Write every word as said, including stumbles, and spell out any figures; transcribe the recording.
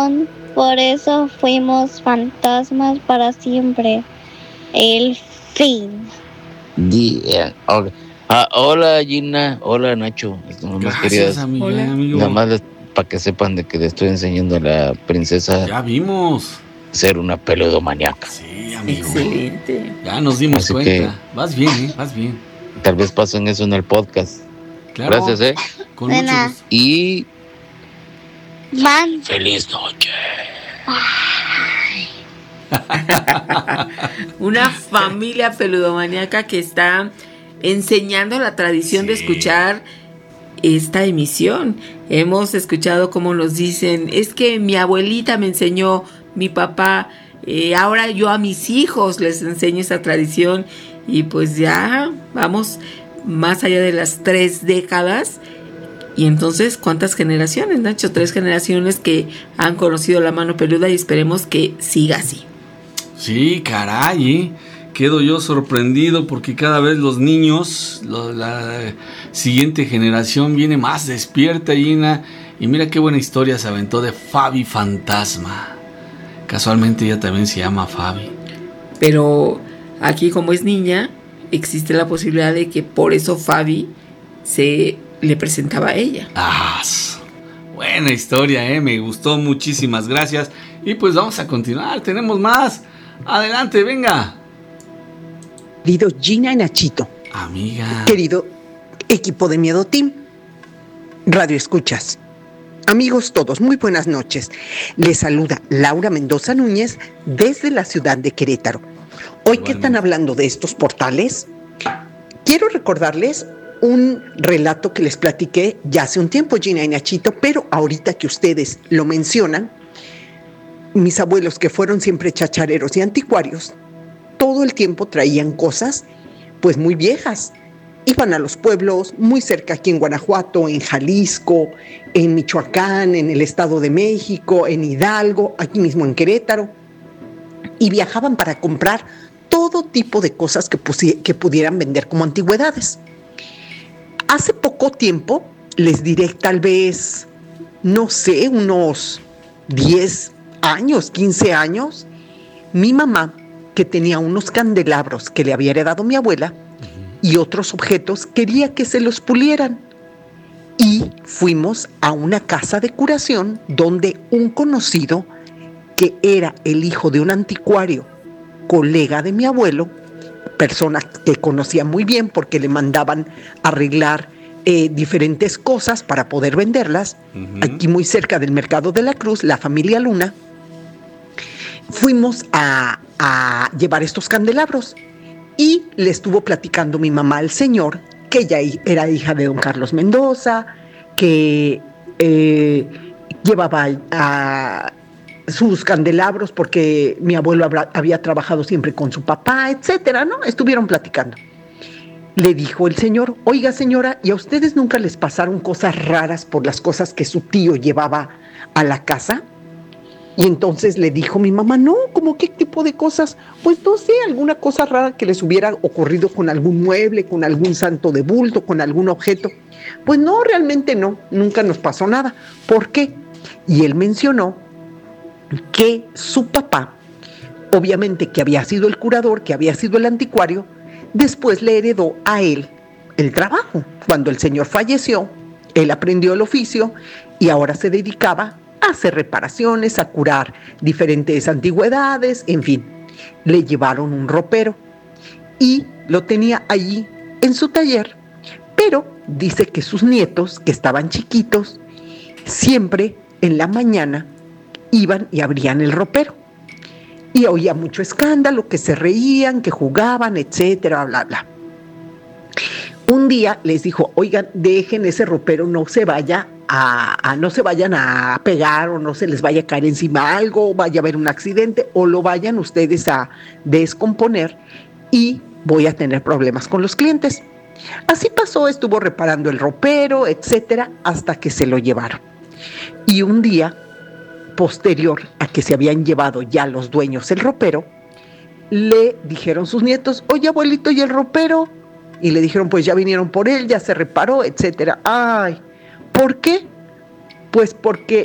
Por eso fuimos fantasmas para siempre. El fin. Yeah. Okay. Ah, hola Gina, hola Nacho. Nada más Gracias, querías, amiga, Hola. amigo. nada más les- para que sepan de que le estoy enseñando a la princesa Ya vimos. ser una peludomaníaca. Sí, amigo. Excelente. Ya nos dimos Así cuenta. que- Vas bien, ¿eh? Vas bien. Tal vez pasen eso en el podcast. Claro. Gracias, eh. Con De mucho nada. gusto. Y Van. feliz noche. Una familia peludomaníaca que está enseñando la tradición de Sí. escuchar esta emisión. Hemos escuchado cómo nos dicen, es que mi abuelita me enseñó, mi papá, eh, ahora yo a mis hijos les enseño esta tradición y pues ya vamos más allá de las tres décadas. Y entonces, ¿cuántas generaciones, Nacho? Tres generaciones que han conocido la mano peluda y esperemos que siga así. Sí, caray, ¿eh? Quedo yo sorprendido porque cada vez los niños, lo- la siguiente generación viene más despierta, Gina. Y mira qué buena historia se aventó de Fabi Fantasma. Casualmente ella también se llama Fabi. Pero aquí, como es niña, existe la posibilidad de que por eso Fabi se le presentaba a ella. Ah, buena historia, ¿eh? Me gustó, muchísimas gracias. Y pues vamos a continuar, tenemos más. Adelante, venga. Querido Gina y Nachito, Amiga. querido equipo de Miedo Team, Radio Escuchas, amigos todos, muy buenas noches. Les saluda Laura Mendoza Núñez desde la ciudad de Querétaro. Hoy que están hablando de estos portales, quiero recordarles un relato que les platiqué ya hace un tiempo, Gina y Nachito, pero ahorita que ustedes lo mencionan, mis abuelos, que fueron siempre chachareros y anticuarios, todo el tiempo traían cosas pues muy viejas. Iban a los pueblos muy cerca, aquí en Guanajuato, en Jalisco, en Michoacán, en el Estado de México, en Hidalgo, aquí mismo en Querétaro, y viajaban para comprar todo tipo de cosas que, pusi- que pudieran vender como antigüedades. Hace poco tiempo, les diré tal vez, no sé, unos diez años, quince años, mi mamá, que tenía unos candelabros que le había heredado mi abuela y otros objetos, quería que se los pulieran. Y fuimos a una casa de curación donde un conocido, que era el hijo de un anticuario, colega de mi abuelo, persona que conocía muy bien porque le mandaban arreglar eh, diferentes cosas para poder venderlas, Ujú. aquí muy cerca del Mercado de la Cruz, la familia Luna, fuimos a, a llevar estos candelabros y le estuvo platicando mi mamá al señor que ella era hija de don Carlos Mendoza, que eh, llevaba a sus candelabros porque mi abuelo habra, había trabajado siempre con su papá, etcétera, ¿no? Estuvieron platicando. Le dijo el señor, oiga señora, ¿y a ustedes nunca les pasaron cosas raras por las cosas que su tío llevaba a la casa? Y entonces le dijo mi mamá, no, ¿cómo qué tipo de cosas? Pues no sé, alguna cosa rara que les hubiera ocurrido con algún mueble, con algún santo de bulto, con algún objeto. Pues no, realmente no, nunca nos pasó nada. ¿Por qué? Y él mencionó que su papá, obviamente que había sido el curador, que había sido el anticuario, después le heredó a él el trabajo. Cuando el señor falleció, él aprendió el oficio y ahora se dedicaba a hacer reparaciones, a curar diferentes antigüedades, en fin. Le llevaron un ropero y lo tenía allí en su taller, pero dice que sus nietos, que estaban chiquitos, siempre en la mañana iban y abrían el ropero. Y oía mucho escándalo, que se reían, que jugaban, etcétera, bla, bla. Un día les dijo, oigan, dejen ese ropero, no se vaya a, a, no se vayan a pegar o no se les vaya a caer encima algo, vaya a haber un accidente o lo vayan ustedes a descomponer y voy a tener problemas con los clientes. Así pasó, estuvo reparando el ropero, etcétera, hasta que se lo llevaron. Y un día, posterior a que se habían llevado ya los dueños el ropero, le dijeron sus nietos, oye abuelito, ¿y el ropero? Y le dijeron, pues ya vinieron por él, ya se reparó, etcétera. Ay, ¿por qué? Pues porque